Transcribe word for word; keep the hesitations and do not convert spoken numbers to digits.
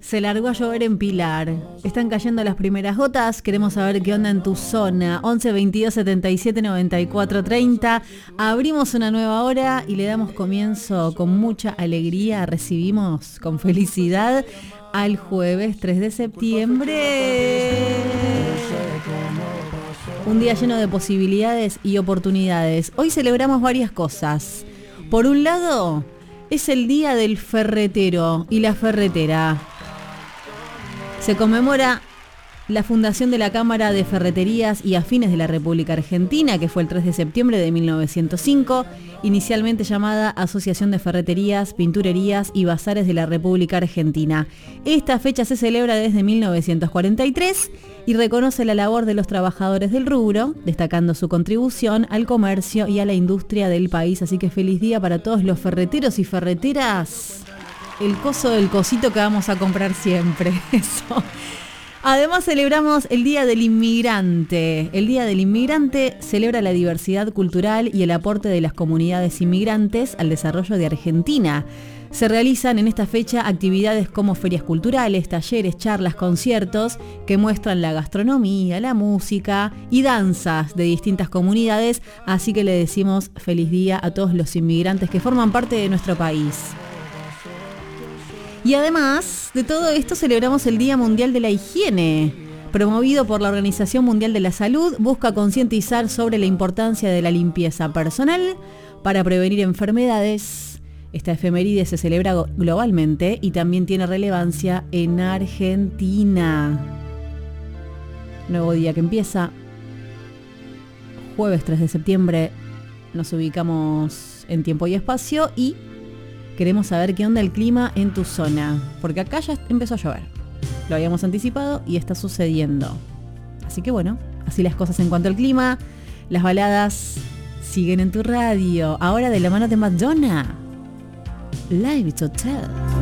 Se largó a llover en Pilar. Están cayendo las primeras gotas. Queremos saber qué onda en tu zona. once veintidós setenta y siete noventa y cuatro treinta. Abrimos una nueva hora y le damos comienzo con mucha alegría. Recibimos con felicidad al jueves tres de septiembre. Un día lleno de posibilidades y oportunidades. Hoy celebramos varias cosas. Por un lado, es el día del ferretero y la ferretera. Se conmemora la fundación de la Cámara de Ferreterías y Afines de la República Argentina, que fue el tres de septiembre de mil novecientos cinco, inicialmente llamada Asociación de Ferreterías, Pinturerías y Bazares de la República Argentina. Esta fecha se celebra desde mil novecientos cuarenta y tres y reconoce la labor de los trabajadores del rubro, destacando su contribución al comercio y a la industria del país. Así que feliz día para todos los ferreteros y ferreteras. El coso del cosito que vamos a comprar siempre, eso. Además celebramos el Día del Inmigrante. El Día del Inmigrante celebra la diversidad cultural y el aporte de las comunidades inmigrantes al desarrollo de Argentina. Se realizan en esta fecha actividades como ferias culturales, talleres, charlas, conciertos que muestran la gastronomía, la música y danzas de distintas comunidades. Así que le decimos feliz día a todos los inmigrantes que forman parte de nuestro país. Y además de todo esto celebramos el Día Mundial de la Higiene. Promovido por la Organización Mundial de la Salud, busca concientizar sobre la importancia de la limpieza personal para prevenir enfermedades. Esta efeméride se celebra globalmente y también tiene relevancia en Argentina. Nuevo día que empieza. Jueves tres de septiembre. Nos ubicamos en tiempo y espacio y queremos saber qué onda el clima en tu zona, porque acá ya empezó a llover. Lo habíamos anticipado y está sucediendo. Así que bueno, así las cosas en cuanto al clima. Las baladas siguen en tu radio. Ahora de la mano de Madonna. Live Hotel.